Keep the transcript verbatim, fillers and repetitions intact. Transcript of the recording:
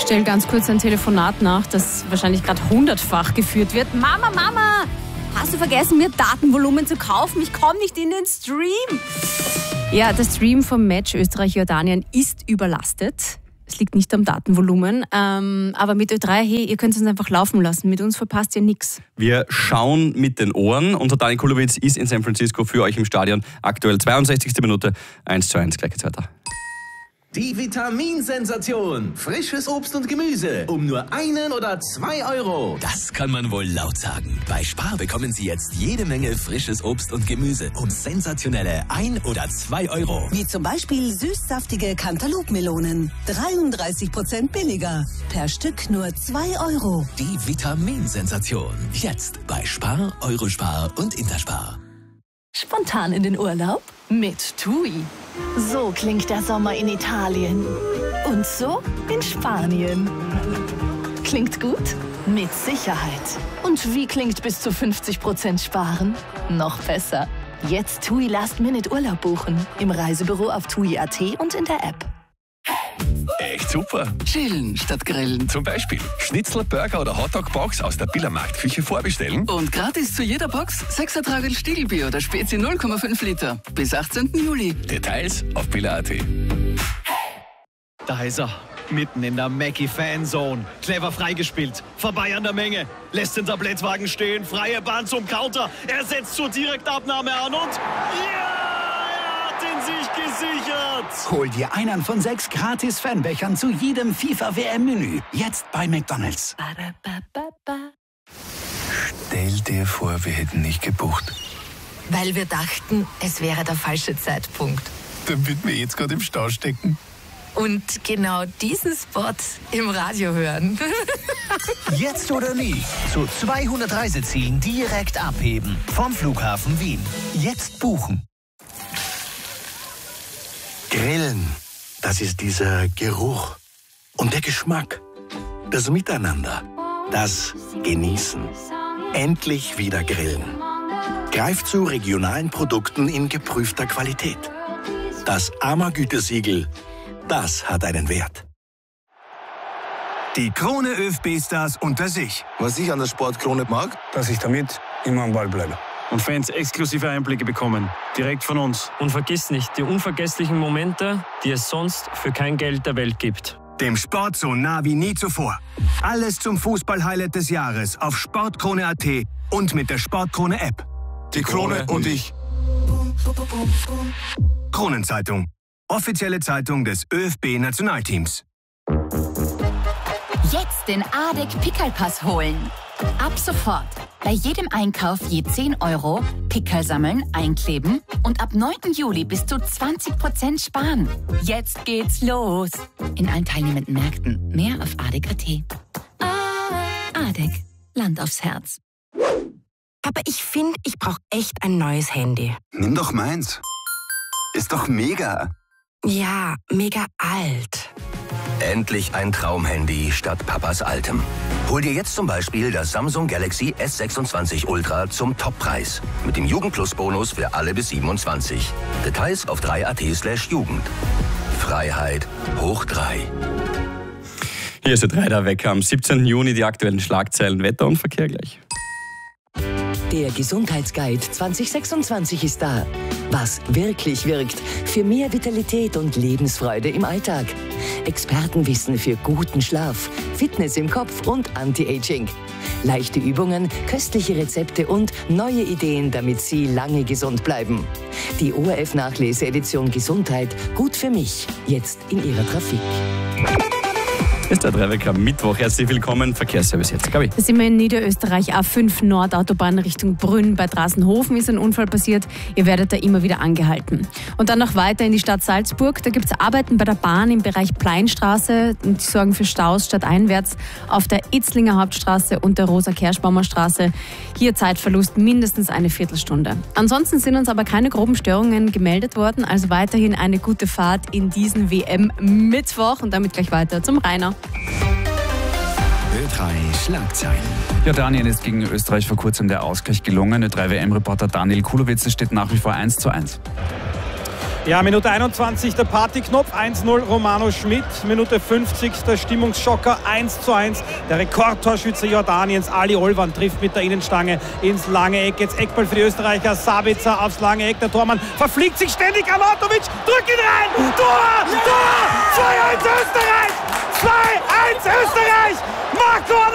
stelle ganz kurz ein Telefonat nach, das wahrscheinlich gerade hundertfach geführt wird. Mama, Mama, hast du vergessen, mir Datenvolumen zu kaufen? Ich komme nicht in den Stream. Ja, der Stream vom Match Österreich-Jordanien ist überlastet. Es liegt nicht am Datenvolumen, ähm, aber mit Ö drei, hey, ihr könnt es uns einfach laufen lassen. Mit uns verpasst ihr nichts. Wir schauen mit den Ohren. Unser Daniel Kulowitz ist in San Francisco für euch im Stadion. Aktuell zweiundsechzigste Minute, eins zu eins, gleich geht's weiter. Die Vitaminsensation. Frisches Obst und Gemüse. Um nur einen oder zwei Euro. Das kann man wohl laut sagen. Bei Spar bekommen Sie jetzt jede Menge frisches Obst und Gemüse um sensationelle ein oder zwei Euro. Wie zum Beispiel süßsaftige Cantaloupe-Melonen. dreiunddreißig Prozent billiger. Per Stück nur zwei Euro. Die Vitaminsensation. Jetzt bei Spar, Eurospar und Interspar. Spontan in den Urlaub? Mit TUI. So klingt der Sommer in Italien. Und so in Spanien. Klingt gut? Mit Sicherheit. Und wie klingt bis zu fünfzig Prozent sparen? Noch besser. Jetzt TUI Last-Minute Urlaub buchen. Im Reisebüro auf tui punkt at und in der App. Echt super. Chillen statt grillen. Zum Beispiel Schnitzel, Burger oder Hotdog-Box aus der Billermarktküche vorbestellen. Und gratis zu jeder Box sechser Tragel Stiegelbier oder Spezi null Komma fünf Liter. Bis achtzehnten Juli. Details auf biller punkt at. Da ist er. Mitten in der Mackie-Fanzone. Clever freigespielt. Vorbei an der Menge. Lässt den Tablettwagen stehen. Freie Bahn zum Counter. Er setzt zur Direktabnahme an und... Ja! Den sich gesichert! Hol dir einen von sechs gratis Fanbechern zu jedem FIFA-W M-Menü. Jetzt bei McDonald's. Stell dir vor, wir hätten nicht gebucht. Weil wir dachten, es wäre der falsche Zeitpunkt. Damit wir jetzt gerade im Stau stecken. Und genau diesen Spot im Radio hören. Jetzt oder nie. Zu zweihundert Reisezielen direkt abheben. Vom Flughafen Wien. Jetzt buchen. Grillen, das ist dieser Geruch und der Geschmack, das Miteinander, das Genießen. Endlich wieder grillen. Greift zu regionalen Produkten in geprüfter Qualität. Das A M A-Gütesiegel, das hat einen Wert. Die Krone ÖFB-Stars unter sich. Was ich an der Sportkrone mag, dass ich damit immer am Ball bleibe. Und Fans exklusive Einblicke bekommen, direkt von uns. Und vergiss nicht, die unvergesslichen Momente, die es sonst für kein Geld der Welt gibt. Dem Sport so nah wie nie zuvor. Alles zum Fußball-Highlight des Jahres auf sportkrone punkt at und mit der Sportkrone-App. Die Krone und ich. Kronenzeitung. Offizielle Zeitung des ÖFB-Nationalteams. Jetzt den ADEC-Pickelpass holen. Ab sofort. Bei jedem Einkauf je zehn Euro, Pickel sammeln, einkleben und ab neunten Juli bis zu zwanzig Prozent sparen. Jetzt geht's los. In allen teilnehmenden Märkten. Mehr auf adec punkt at. ADEC. Land aufs Herz. Aber ich finde, ich brauche echt ein neues Handy. Nimm doch meins. Ist doch mega. Ja, mega alt. Endlich ein Traumhandy statt Papas altem. Hol dir jetzt zum Beispiel das Samsung Galaxy S sechsundzwanzig Ultra zum Toppreis. Mit dem Jugend-Plus-Bonus für alle bis siebenundzwanzig. Details auf drei punkt at slash Jugend. Freiheit hoch drei. Hier ist der drei der Wecker am siebzehnten Juni. Die aktuellen Schlagzeilen, Wetter und Verkehr gleich. Der Gesundheitsguide zwanzig sechsundzwanzig ist da. Was wirklich wirkt für mehr Vitalität und Lebensfreude im Alltag. Expertenwissen für guten Schlaf, Fitness im Kopf und Anti-Aging. Leichte Übungen, köstliche Rezepte und neue Ideen, damit Sie lange gesund bleiben. Die O R F-Nachlese-Edition Gesundheit, gut für mich, jetzt in Ihrer Trafik. Ist der Dreiwecker Mittwoch. Herzlich willkommen. Verkehrsservice jetzt, Gabi. Da sind wir in Niederösterreich, A fünf Nordautobahn Richtung Brünn. Bei Drasenhofen ist ein Unfall passiert. Ihr werdet da immer wieder angehalten. Und dann noch weiter in die Stadt Salzburg. Da gibt es Arbeiten bei der Bahn im Bereich Pleinstraße. Und die sorgen für Staus stadteinwärts auf der Itzlinger Hauptstraße und der Rosa-Kerschbaumer Straße. Hier Zeitverlust mindestens eine Viertelstunde. Ansonsten sind uns aber keine groben Störungen gemeldet worden. Also weiterhin eine gute Fahrt in diesen W M-Mittwoch. Und damit gleich weiter zum Rainer. Ö drei Schlagzeilen. Jordanien ist gegen Österreich vor kurzem der Ausgleich gelungen. Ö drei W M-Reporter Daniel Kulowitz, steht nach wie vor eins zu eins. Ja, Minute einundzwanzig der Partyknopf, eins null Romano Schmidt. Minute fünfzig der Stimmungsschocker, eins zu eins. Der Rekordtorschütze Jordaniens, Ali Olvan, trifft mit der Innenstange ins lange Eck. Jetzt Eckball für die Österreicher, Sabitzer aufs lange Eck. Der Tormann verfliegt sich ständig, Arnautovic, drückt ihn rein. Tor, Tor, zwei eins Österreich, zwei eins Österreich. Marco